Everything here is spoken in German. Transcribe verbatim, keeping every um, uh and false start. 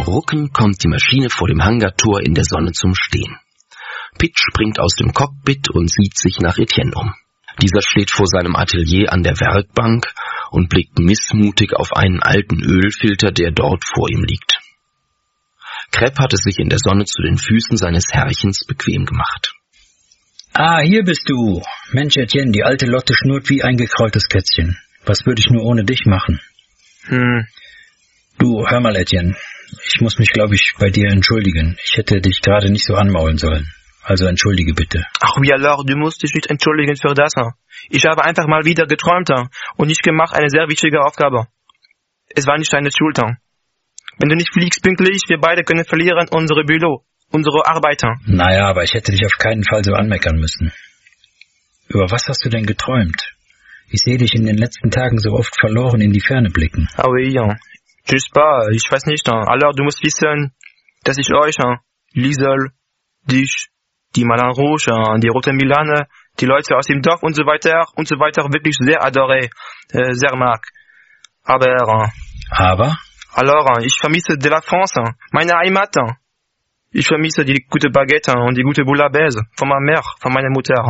Rucken kommt die Maschine vor dem Hangartor in der Sonne zum Stehen. Pitt springt aus dem Cockpit und sieht sich nach Etienne um. Dieser steht vor seinem Atelier an der Werkbank und blickt missmutig auf einen alten Ölfilter, der dort vor ihm liegt. Krepp hat es sich in der Sonne zu den Füßen seines Herrchens bequem gemacht. Ah, hier bist du. Mensch, Etienne, die alte Lotte schnurrt wie ein gekraultes Kätzchen. Was würde ich nur ohne dich machen? Hm. Du, hör mal, Etienne. Ich muss mich, glaube ich, bei dir entschuldigen. Ich hätte dich gerade nicht so anmaulen sollen. Also entschuldige bitte. Ach wie, alors, du musst dich nicht entschuldigen für das. Ich habe einfach mal wieder geträumt und nicht gemacht eine sehr wichtige Aufgabe. Es war nicht deine Schuld. Wenn du nicht fliegst pünktlich, wir beide können verlieren unsere Büro, unsere Arbeiter. Naja, aber ich hätte dich auf keinen Fall so anmeckern müssen. Über was hast du denn geträumt? Ich sehe dich in den letzten Tagen so oft verloren in die Ferne blicken. Ah oui, je sais pas, ich weiß nicht. Alors, du musst wissen, dass ich euch, Liesel, dich, die Madame Rouge, die Rote Milane, die Leute aus dem Dorf und so weiter und so weiter wirklich sehr adoré, äh, sehr mag. Aber, Aber? Alors, ich vermisse de la France, meine Heimat. Ich vermisse die gute Baguette und die gute Bouillabaisse von meiner Mère, von meiner Mutter.